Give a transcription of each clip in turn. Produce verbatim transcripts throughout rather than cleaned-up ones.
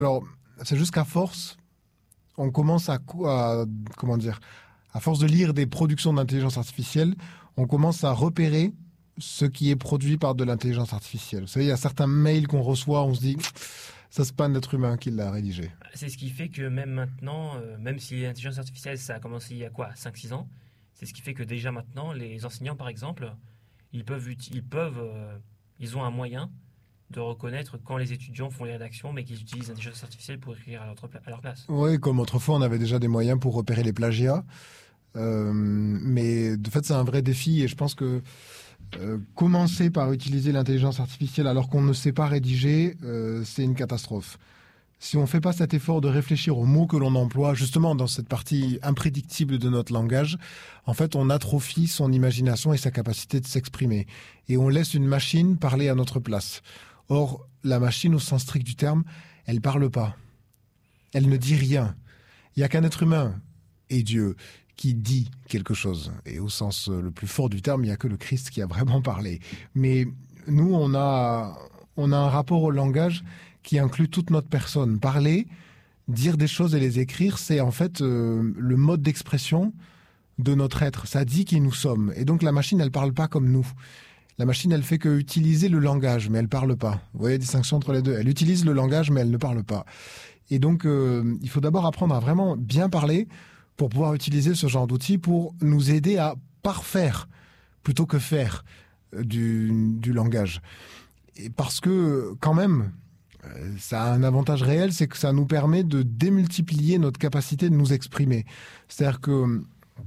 Alors, c'est juste qu'à force, on commence à, à comment dire, à force de lire des productions d'intelligence artificielle, on commence à repérer ce qui est produit par de l'intelligence artificielle. Vous savez, il y a certains mails qu'on reçoit, on se dit, ça c'est pas un être humain qui l'a rédigé. C'est ce qui fait que même maintenant, euh, même si l'intelligence artificielle, ça a commencé il y a quoi, cinq six ans, c'est ce qui fait que déjà maintenant, les enseignants par exemple, ils peuvent, ils peuvent, euh, ils ont un moyen de reconnaître quand les étudiants font les rédactions, mais qu'ils utilisent l'intelligence artificielle pour écrire à leur, à leur place. Oui, comme autrefois, on avait déjà des moyens pour repérer les plagiats. Euh, mais de fait, c'est un vrai défi et je pense que euh, commencer par utiliser l'intelligence artificielle alors qu'on ne sait pas rédiger, euh, c'est une catastrophe. Si on ne fait pas cet effort de réfléchir aux mots que l'on emploie, justement dans cette partie imprédictible de notre langage, en fait, on atrophie son imagination et sa capacité de s'exprimer. Et on laisse une machine parler à notre place. Or, la machine, au sens strict du terme, elle ne parle pas. Elle ne dit rien. Il n'y a qu'un être humain, et Dieu, qui dit quelque chose. Et au sens le plus fort du terme, il n'y a que le Christ qui a vraiment parlé. Mais nous, on a, on a un rapport au langage qui inclut toute notre personne. Parler, dire des choses et les écrire, c'est en fait euh, le mode d'expression de notre être. Ça dit qui nous sommes. Et donc la machine, elle ne parle pas comme nous. La machine, elle fait que utiliser le langage, mais elle ne parle pas. Vous voyez la distinction entre les deux. Elle utilise le langage, mais elle ne parle pas. Et donc, euh, il faut d'abord apprendre à vraiment bien parler pour pouvoir utiliser ce genre d'outils pour nous aider à parfaire plutôt que faire du, du langage. Et parce que, quand même, ça a un avantage réel, c'est que ça nous permet de démultiplier notre capacité de nous exprimer. C'est-à-dire que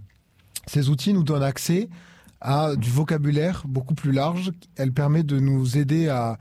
ces outils nous donnent accès à du vocabulaire beaucoup plus large. Elle permet de nous aider à,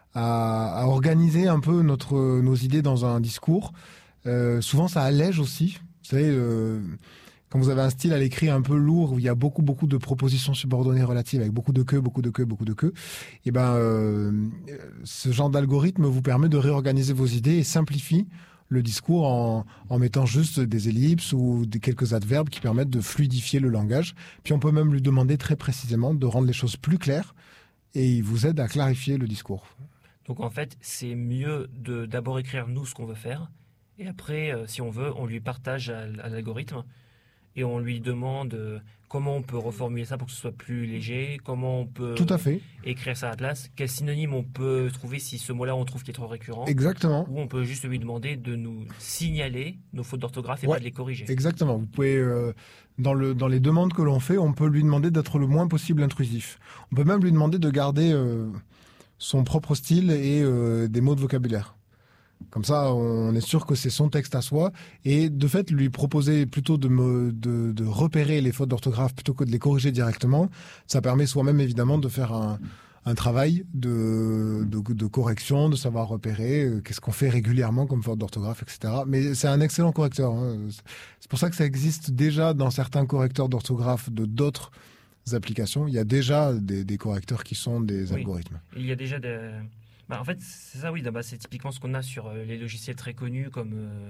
à, à organiser un peu notre, nos idées dans un discours. Euh, souvent, ça allège aussi. Vous savez, euh, quand vous avez un style à l'écrit un peu lourd, où il y a beaucoup, beaucoup de propositions subordonnées relatives, avec beaucoup de que, beaucoup de que, beaucoup de que, et ben, euh, ce genre d'algorithme vous permet de réorganiser vos idées et simplifie le discours en, en mettant juste des ellipses ou des, quelques adverbes qui permettent de fluidifier le langage. Puis on peut même lui demander très précisément de rendre les choses plus claires et il vous aide à clarifier le discours. Donc en fait, c'est mieux de d'abord écrire nous ce qu'on veut faire et après, euh, si on veut, on lui partage à, à l'algorithme et on lui demande euh, comment on peut reformuler ça pour que ce soit plus léger, comment on peut Tout à fait. écrire ça à la place, quel synonyme on peut trouver si ce mot-là on trouve qui est trop récurrent. Exactement. Ou on peut juste lui demander de nous signaler nos fautes d'orthographe et ouais, pas de les corriger. Exactement. Vous pouvez, euh, dans, le, dans les demandes que l'on fait, on peut lui demander d'être le moins possible intrusif. On peut même lui demander de garder euh, son propre style et euh, des mots de vocabulaire. Comme ça, on est sûr que c'est son texte à soi. Et de fait, lui proposer plutôt de, me, de, de repérer les fautes d'orthographe plutôt que de les corriger directement, ça permet soi-même évidemment de faire un, un travail de, de, de correction, de savoir repérer euh, qu'est-ce qu'on fait régulièrement comme faute d'orthographe, et cetera. Mais c'est un excellent correcteur. Hein. C'est pour ça que ça existe déjà dans certains correcteurs d'orthographe de d'autres applications. Il y a déjà des, des correcteurs qui sont des oui. algorithmes. Il y a déjà des... Bah, en fait, c'est ça, oui. Bah, c'est typiquement ce qu'on a sur euh, les logiciels très connus comme, euh,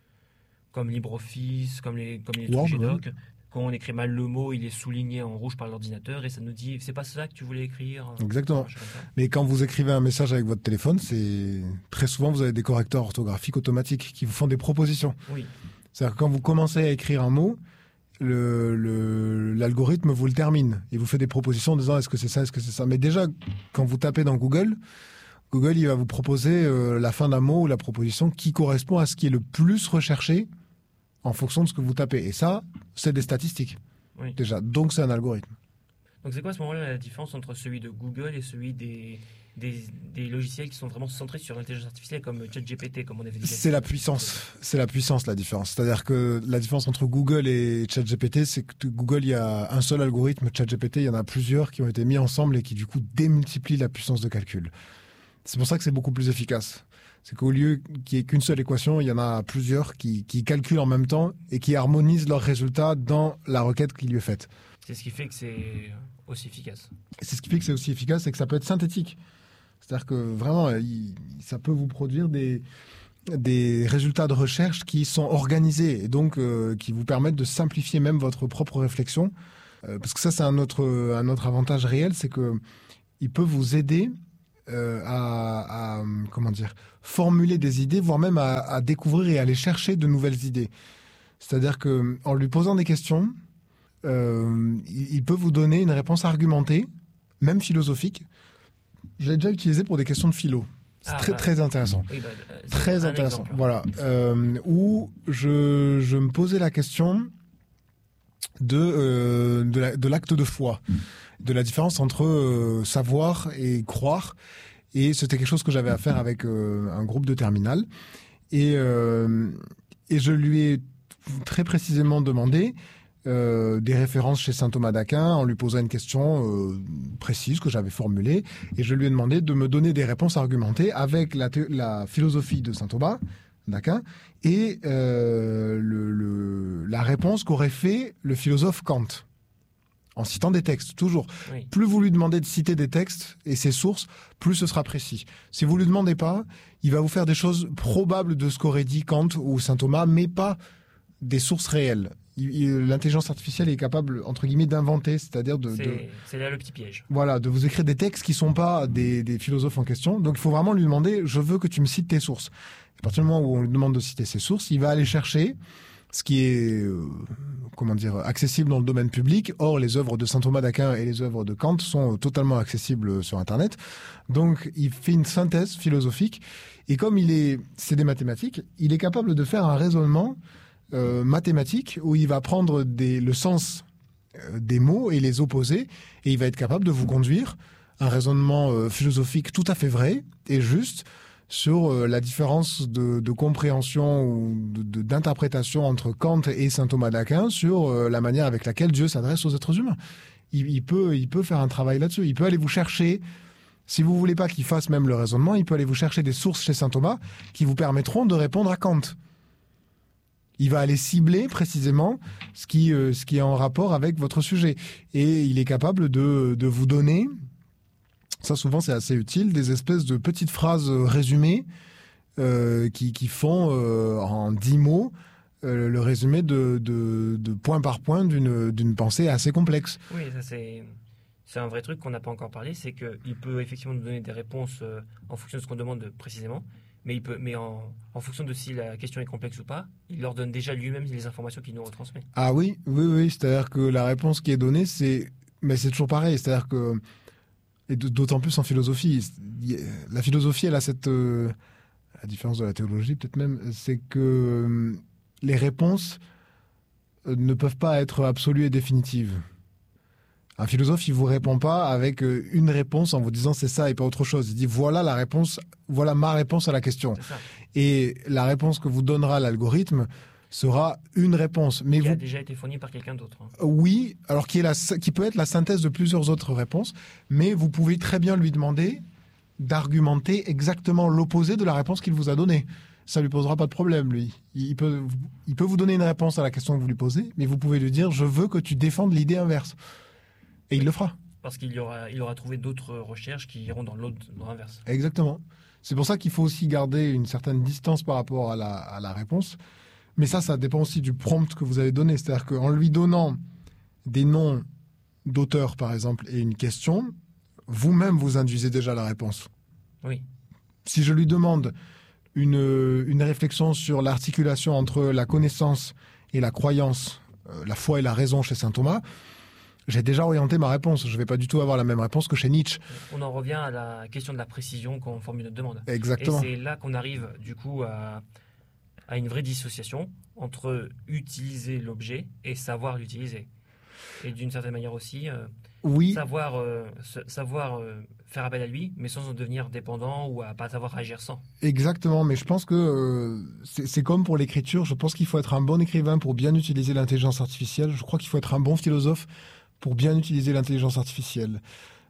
comme LibreOffice, comme les, comme les trucs G-Doc. Oui. Quand on écrit mal le mot, il est souligné en rouge par l'ordinateur et ça nous dit c'est pas ça que tu voulais écrire. Exactement. Mais quand vous écrivez un message avec votre téléphone, c'est très souvent vous avez des correcteurs orthographiques automatiques qui vous font des propositions. Oui. C'est-à-dire que quand vous commencez à écrire un mot, le, le, l'algorithme vous le termine et vous fait des propositions en disant est-ce que c'est ça, est-ce que c'est ça. Mais déjà, quand vous tapez dans Google, Google il va vous proposer euh, la fin d'un mot ou la proposition qui correspond à ce qui est le plus recherché en fonction de ce que vous tapez. Et ça, c'est des statistiques. Oui. Déjà. Donc, c'est un algorithme. Donc, c'est quoi à ce moment-là la différence entre celui de Google et celui des, des, des logiciels qui sont vraiment centrés sur l'intelligence artificielle comme ChatGPT, comme on avait dit? C'est la puissance. C'est la puissance, la différence. C'est-à-dire que la différence entre Google et ChatGPT, c'est que Google, il y a un seul algorithme. ChatGPT, il y en a plusieurs qui ont été mis ensemble et qui, du coup, démultiplient la puissance de calcul. C'est pour ça que c'est beaucoup plus efficace. C'est qu'au lieu qu'il n'y ait qu'une seule équation, il y en a plusieurs qui, qui calculent en même temps et qui harmonisent leurs résultats dans la requête qui lui est faite. C'est ce qui fait que c'est aussi efficace. Et c'est ce qui fait que c'est aussi efficace, c'est que ça peut être synthétique. C'est-à-dire que vraiment, il, ça peut vous produire des, des résultats de recherche qui sont organisés et donc euh, qui vous permettent de simplifier même votre propre réflexion. Euh, parce que ça, c'est un autre, un autre avantage réel, c'est qu'il peut vous aider euh, à, à, comment dire, formuler des idées, voire même à, à découvrir et à aller chercher de nouvelles idées. C'est-à-dire qu'en lui posant des questions, euh, il, il peut vous donner une réponse argumentée, même philosophique. Je l'ai déjà utilisé pour des questions de philo. C'est Ah, très, bah, très intéressant. Oui, bah, euh, c'est Très un intéressant. exemple. Voilà. Euh, où je, je me posais la question de, euh, de, la- de l'acte de foi, de la différence entre euh, savoir et croire. Et c'était quelque chose que j'avais à faire avec euh, un groupe de terminale. Et, euh, et je lui ai très précisément demandé euh, des références chez saint Thomas d'Aquin en lui posant une question euh, précise que j'avais formulée. Et je lui ai demandé de me donner des réponses argumentées avec la, thé- la philosophie de saint Thomas d'Aquin et euh, le, le- la réponse qu'aurait fait le philosophe Kant. En citant des textes, toujours. Oui. Plus vous lui demandez de citer des textes et ses sources, plus ce sera précis. Si vous lui demandez pas, il va vous faire des choses probables de ce qu'aurait dit Kant ou saint Thomas, mais pas des sources réelles. Il- il- L'intelligence artificielle est capable, entre guillemets, d'inventer, c'est-à-dire de, de, C'est c'est là le petit piège. voilà, de vous écrire des textes qui sont pas des, des philosophes en question. Donc il faut vraiment lui demander, je veux que tu me cites tes sources. À partir du moment où on lui demande de citer ses sources, il va aller chercher ce qui est, euh, comment dire, accessible dans le domaine public. Or, les œuvres de saint Thomas d'Aquin et les œuvres de Kant sont euh, totalement accessibles sur Internet. Donc, il fait une synthèse philosophique. Et comme il est, c'est des mathématiques, il est capable de faire un raisonnement euh, mathématique où il va prendre des, le sens euh, des mots et les opposer. Et il va être capable de vous conduire un raisonnement euh, philosophique tout à fait vrai et juste sur euh, la différence de, de compréhension ou de- de- d'interprétation entre Kant et saint Thomas d'Aquin sur euh, la manière avec laquelle Dieu s'adresse aux êtres humains. Il, il peut, il peut faire un travail là-dessus. Il peut aller vous chercher, si vous voulez pas qu'il fasse même le raisonnement, il peut aller vous chercher des sources chez saint Thomas qui vous permettront de répondre à Kant. Il va aller cibler précisément ce qui, euh, ce qui est en rapport avec votre sujet. Et il est capable de, de vous donner, ça souvent c'est assez utile, des espèces de petites phrases euh, résumées euh, qui, qui font euh, en dix mots euh, le résumé de, de, de point par point d'une d'une pensée assez complexe. Oui, ça c'est c'est un vrai truc qu'on n'a pas encore parlé, c'est qu'il peut effectivement nous donner des réponses euh, en fonction de ce qu'on demande précisément, mais il peut, mais en, en fonction de si la question est complexe ou pas, il leur donne déjà lui-même les informations qu'il nous retransmet. Ah oui, oui, oui, c'est-à-dire que la réponse qui est donnée, c'est, mais c'est toujours pareil, c'est-à-dire que, et d- d'autant plus en philosophie, y- la philosophie, elle a cette, euh, à la différence de la théologie peut-être même, c'est que euh, les réponses euh, ne peuvent pas être absolues et définitives. Un philosophe, il vous répond pas avec euh, une réponse en vous disant c'est ça et pas autre chose. Il dit voilà la réponse, voilà ma réponse à la question. C'est ça. Et la réponse que vous donnera l'algorithme sera une réponse. Mais Qui vous a déjà été fourni par quelqu'un d'autre. hein. Oui, alors qui, est la, qui peut être la synthèse de plusieurs autres réponses, mais vous pouvez très bien lui demander d'argumenter exactement l'opposé de la réponse qu'il vous a donnée. Ça lui posera pas de problème, lui. Il peut, il peut vous donner une réponse à la question que vous lui posez, mais vous pouvez lui dire « je veux que tu défendes l'idée inverse ». Et il le fera. Parce qu'il y aura, il aura trouvé d'autres recherches qui iront dans l'autre, dans l'inverse. Exactement. C'est pour ça qu'il faut aussi garder une certaine distance par rapport à la, à la réponse. Mais ça, ça dépend aussi du prompt que vous avez donné. C'est-à-dire qu'en lui donnant des noms d'auteurs, par exemple, et une question, vous-même, vous induisez déjà la réponse. Oui. Si je lui demande une, une réflexion sur l'articulation entre la connaissance et la croyance, euh, la foi et la raison chez saint Thomas, j'ai déjà orienté ma réponse. Je ne vais pas du tout avoir la même réponse que chez Nietzsche. On en revient à la question de la précision quand on formule notre demande. Exactement. Et c'est là qu'on arrive du coup à, à une vraie dissociation entre utiliser l'objet et savoir l'utiliser. Et d'une certaine manière aussi, euh, Oui, savoir, euh, se- savoir euh, faire appel à lui, mais sans en devenir dépendant ou à pas savoir agir sans. exactement. Mais je pense que euh, c'est c'est comme pour l'écriture. Je pense qu'il faut être un bon écrivain pour bien utiliser l'intelligence artificielle. Je crois qu'il faut être un bon philosophe pour bien utiliser l'intelligence artificielle.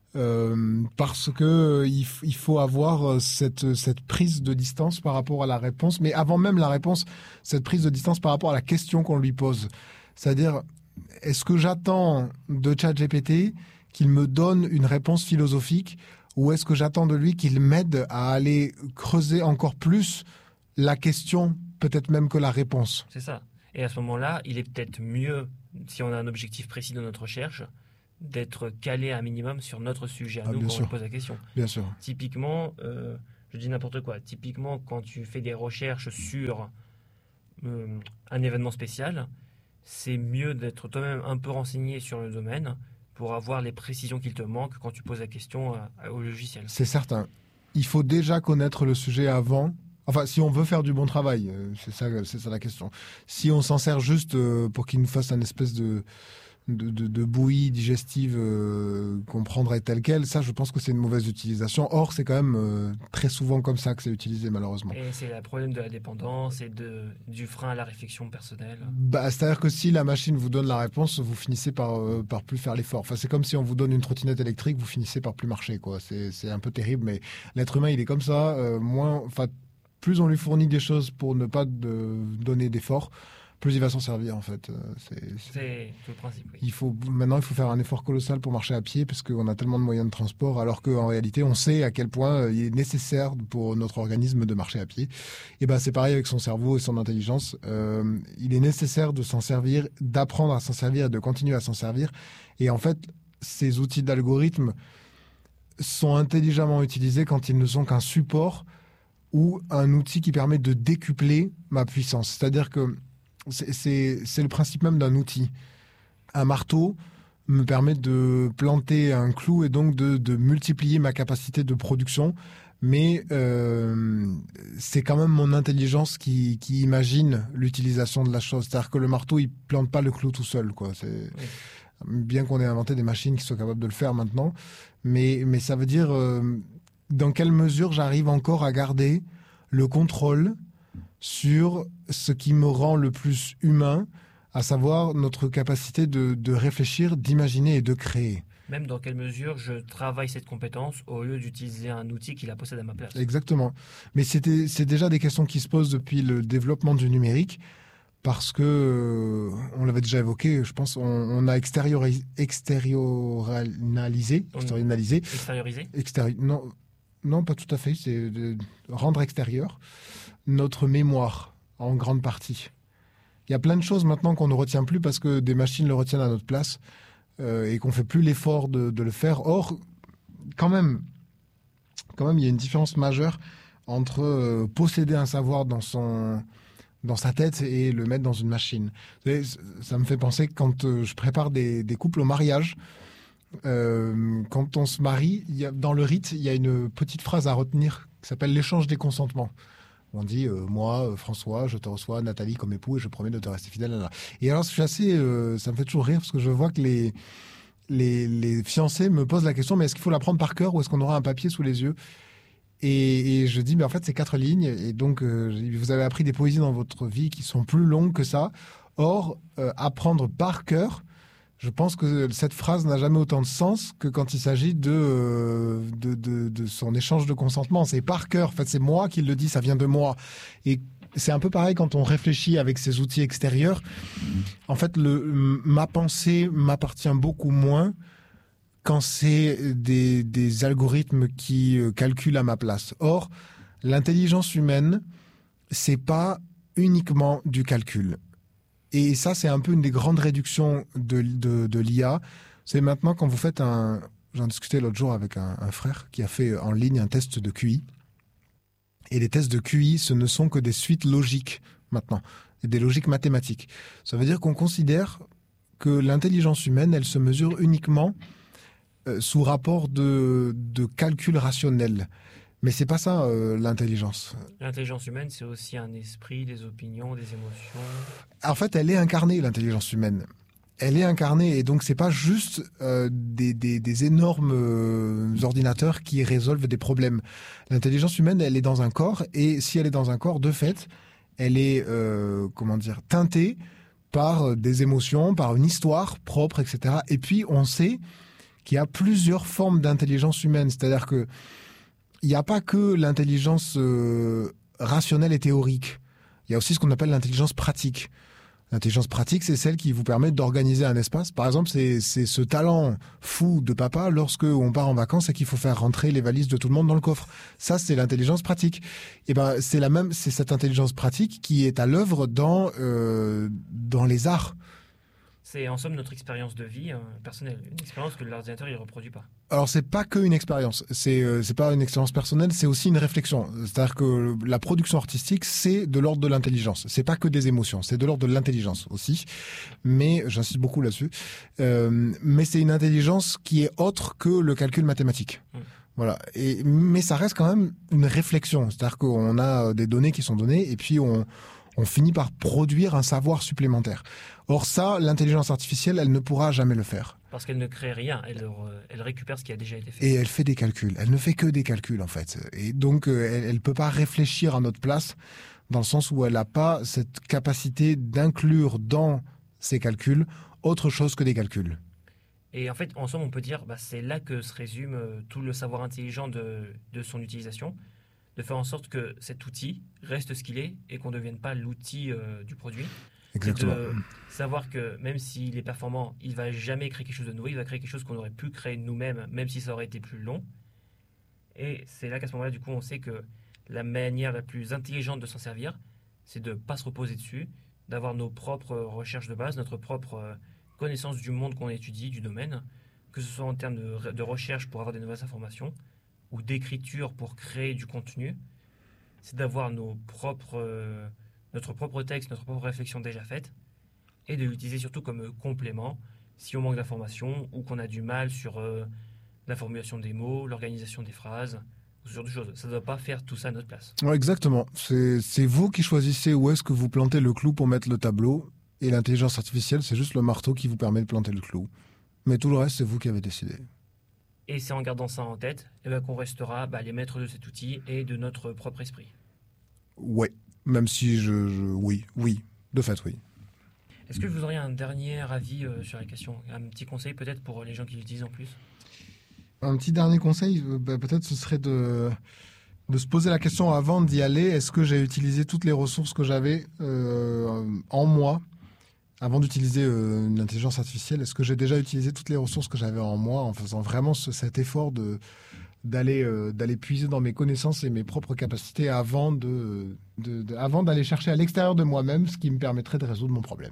Euh, parce que euh, il, f- il faut avoir euh, cette, cette prise de distance par rapport à la réponse, mais avant même la réponse, cette prise de distance par rapport à la question qu'on lui pose. C'est-à-dire, est-ce que j'attends de ChatGPT qu'il me donne une réponse philosophique ou est-ce que j'attends de lui qu'il m'aide à aller creuser encore plus la question, peut-être même que la réponse? C'est ça. Et à ce moment-là, il est peut-être mieux, si on a un objectif précis dans notre recherche, d'être calé un minimum sur notre sujet à Ah, nous bien quand sûr. on pose la question. Bien sûr. Typiquement, euh, je dis n'importe quoi, typiquement quand tu fais des recherches sur euh, un événement spécial, c'est mieux d'être toi-même un peu renseigné sur le domaine pour avoir les précisions qu'il te manque quand tu poses la question à- au logiciel. C'est certain. Il faut déjà connaître le sujet avant. Enfin, si on veut faire du bon travail, euh, c'est ça, c'est ça la question. Si on s'en sert juste euh, pour qu'il nous fasse un espèce de, de, de, de bouillie digestive euh, qu'on prendrait telle quelle, ça, je pense que c'est une mauvaise utilisation. Or, c'est quand même euh, très souvent comme ça que c'est utilisé, malheureusement. Et c'est le problème de la dépendance et de, du frein à la réflexion personnelle. Bah, c'est-à-dire que si la machine vous donne la réponse, vous finissez par, euh, par plus faire l'effort. Enfin, c'est comme si on vous donne une trottinette électrique, vous finissez par plus marcher, quoi. C'est, c'est un peu terrible, mais l'être humain, il est comme ça. Euh, moins, enfin, plus on lui fournit des choses pour ne pas de, donner d'effort, plus il va s'en servir, en fait. Euh, C'est, c'est- C'est tout le principe, oui. Il faut, maintenant, il faut faire un effort colossal pour marcher à pied parce qu'on a tellement de moyens de transport, alors qu'en réalité, on sait à quel point euh, il est nécessaire pour notre organisme de marcher à pied. Et ben, c'est pareil avec son cerveau et son intelligence. Euh, il est nécessaire de s'en servir, d'apprendre à s'en servir et de continuer à s'en servir. Et en fait, ces outils d'algorithme sont intelligemment utilisés quand ils ne sont qu'un support ou un outil qui permet de décupler ma puissance. C'est-à-dire que c'est, c'est, c'est le principe même d'un outil. Un marteau me permet de planter un clou et donc de, de multiplier ma capacité de production. Mais euh, c'est quand même mon intelligence qui, qui imagine l'utilisation de la chose. C'est-à-dire que le marteau, il plante pas le clou tout seul, quoi. C'est... Oui. Bien qu'on ait inventé des machines qui soient capables de le faire maintenant. Mais, mais ça veut dire euh, dans quelle mesure j'arrive encore à garder le contrôle sur ce qui me rend le plus humain, à savoir notre capacité de, de réfléchir, d'imaginer et de créer. Même dans quelle mesure je travaille cette compétence au lieu d'utiliser un outil qui la possède à ma place. Exactement. Mais c'était, c'est déjà des questions qui se posent depuis le développement du numérique, parce que, euh, on l'avait déjà évoqué, je pense, on, on a extériorisé, extériorisé, On- extériorisé, Extérioriser. extéri- non, non, pas tout à fait, c'est de rendre extérieur notre mémoire en grande partie. Il y a plein de choses maintenant qu'on ne retient plus parce que des machines le retiennent à notre place euh, et qu'on fait plus l'effort de, de le faire. Or, quand même, quand même, il y a une différence majeure entre euh, posséder un savoir dans son dans sa tête et le mettre dans une machine. Vous savez, c- ça me fait penser que quand euh, je prépare des, des couples au mariage, euh, quand on se marie, il y a, dans le rite, il y a une petite phrase à retenir qui s'appelle l'échange des consentements. On dit euh, moi, euh, François, je te reçois, Nathalie, comme époux, et je promets de te rester fidèle. Là, là. Et alors, je suis assez, euh, ça me fait toujours rire parce que je vois que les les, les fiancés me posent la question, mais est-ce qu'il faut la prendre par cœur ou est-ce qu'on aura un papier sous les yeux? Et, et je dis, mais en fait, c'est quatre lignes. Et donc, euh, vous avez appris des poésies dans votre vie qui sont plus longues que ça. Or, euh, apprendre par cœur, je pense que cette phrase n'a jamais autant de sens que quand il s'agit de, euh, de, de, de son échange de consentement. C'est par cœur. En fait, c'est moi qui le dis, ça vient de moi. Et c'est un peu pareil quand on réfléchit avec ces outils extérieurs. En fait, le, ma pensée m'appartient beaucoup moins quand c'est des, des algorithmes qui euh, calculent à ma place. Or, l'intelligence humaine, c'est pas uniquement du calcul. Et ça, c'est un peu une des grandes réductions de, de, de l'I A. C'est maintenant quand vous faites un... J'en discutais l'autre jour avec un, un frère qui a fait en ligne un test de Q I. Et les tests de Q I, ce ne sont que des suites logiques maintenant, et des logiques mathématiques. Ça veut dire qu'on considère que l'intelligence humaine, elle se mesure uniquement euh, sous rapport de, de calcul rationnel. Mais c'est pas ça euh, l'intelligence. L'intelligence humaine, c'est aussi un esprit, des opinions, des émotions. En fait, elle est incarnée, l'intelligence humaine. Elle est incarnée, et donc c'est pas juste euh, des, des, des énormes euh, ordinateurs qui résolvent des problèmes. L'intelligence humaine, elle est dans un corps, et si elle est dans un corps, de fait, elle est euh, comment dire teintée par des émotions, par une histoire propre, et cetera. Et puis on sait qu'il y a plusieurs formes d'intelligence humaine, c'est-à-dire que il n'y a pas que l'intelligence euh, rationnelle et théorique. Il y a aussi ce qu'on appelle l'intelligence pratique. L'intelligence pratique, c'est celle qui vous permet d'organiser un espace. Par exemple, c'est, c'est ce talent fou de papa lorsque on part en vacances et qu'il faut faire rentrer les valises de tout le monde dans le coffre. Ça, c'est l'intelligence pratique. Et ben, c'est la même, c'est cette intelligence pratique qui est à l'œuvre dans euh, dans les arts. C'est en somme notre expérience de vie euh, personnelle, une expérience que l'ordinateur ne reproduit pas. Alors c'est pas que une expérience, c'est euh, c'est pas une expérience personnelle, c'est aussi une réflexion. C'est-à-dire que la production artistique, c'est de l'ordre de l'intelligence. C'est pas que des émotions, c'est de l'ordre de l'intelligence aussi. Mais j'insiste beaucoup là-dessus. Euh, mais c'est une intelligence qui est autre que le calcul mathématique. Mmh. Voilà. Et mais ça reste quand même une réflexion. C'est-à-dire qu'on a des données qui sont données et puis on on finit par produire un savoir supplémentaire. Or ça, l'intelligence artificielle, elle ne pourra jamais le faire. Parce qu'elle ne crée rien, elle, elle récupère ce qui a déjà été fait. Et elle fait des calculs, elle ne fait que des calculs en fait. Et donc, elle ne peut pas réfléchir à notre place, dans le sens où elle n'a pas cette capacité d'inclure dans ses calculs autre chose que des calculs. Et en fait, en somme, on peut dire, bah, c'est là que se résume tout le savoir intelligent de, de son utilisation, de faire en sorte que cet outil reste ce qu'il est et qu'on ne devienne pas l'outil euh, du produit. Exactement. De savoir que même s'il est performant, il ne va jamais créer quelque chose de nouveau, il va créer quelque chose qu'on aurait pu créer nous-mêmes, même si ça aurait été plus long. Et c'est là qu'à ce moment-là, du coup, on sait que la manière la plus intelligente de s'en servir, c'est de ne pas se reposer dessus, d'avoir nos propres recherches de base, notre propre connaissance du monde qu'on étudie, du domaine, que ce soit en termes de, de recherche pour avoir des nouvelles informations, ou d'écriture pour créer du contenu, c'est d'avoir nos propres, euh, notre propre texte, notre propre réflexion déjà faite, et de l'utiliser surtout comme complément si on manque d'informations ou qu'on a du mal sur euh, la formulation des mots, l'organisation des phrases, ce genre de choses. Ça ne doit pas faire tout ça à notre place. Ouais, exactement. C'est, c'est vous qui choisissez où est-ce que vous plantez le clou pour mettre le tableau, et l'intelligence artificielle, c'est juste le marteau qui vous permet de planter le clou. Mais tout le reste, c'est vous qui avez décidé. Et c'est en gardant ça en tête eh ben, qu'on restera bah, les maîtres de cet outil et de notre propre esprit. Ouais, même si je, je... Oui, oui, de fait, oui. Est-ce que vous auriez un dernier avis euh, sur la question ? Un petit conseil peut-être pour les gens qui l'utilisent en plus ? Un petit dernier conseil, bah, peut-être ce serait de, de se poser la question avant d'y aller. Est-ce que j'ai utilisé toutes les ressources que j'avais euh, en moi ? Avant d'utiliser euh, une intelligence artificielle, est-ce que j'ai déjà utilisé toutes les ressources que j'avais en moi en faisant vraiment ce, cet effort de, d'aller, euh, d'aller puiser dans mes connaissances et mes propres capacités avant, de, de, de, avant d'aller chercher à l'extérieur de moi-même ce qui me permettrait de résoudre mon problème.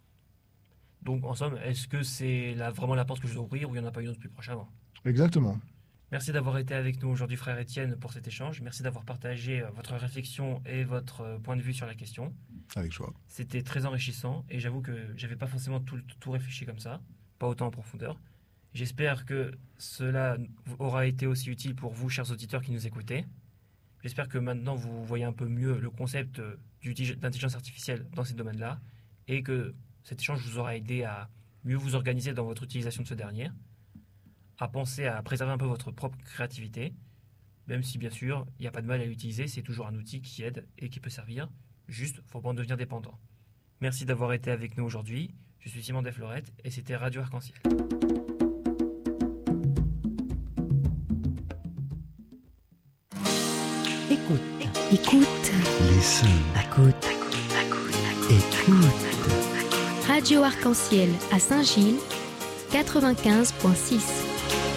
Donc en somme, est-ce que c'est la, vraiment la porte que je dois ouvrir ou il n'y en a pas une autre plus proche avant ? Exactement. Merci d'avoir été avec nous aujourd'hui, frère Étienne, pour cet échange. Merci d'avoir partagé votre réflexion et votre point de vue sur la question. Avec joie. C'était très enrichissant et j'avoue que j'avais pas forcément tout, tout réfléchi comme ça, pas autant en profondeur. J'espère que cela aura été aussi utile pour vous, chers auditeurs qui nous écoutez. J'espère que maintenant vous voyez un peu mieux le concept d'intelligence artificielle dans ces domaines-là et que cet échange vous aura aidé à mieux vous organiser dans votre utilisation de ce dernier, à penser à préserver un peu votre propre créativité, même si bien sûr il n'y a pas de mal à l'utiliser, c'est toujours un outil qui aide et qui peut servir, juste il ne faut pas en devenir dépendant. Merci d'avoir été avec nous aujourd'hui, je suis Simon Desflorette et c'était Radio Arc-en-Ciel. Écoute, écoute, listen, écoute, écoute. Radio Arc-en-Ciel à Saint-Gilles, quatre-vingt-quinze virgule six.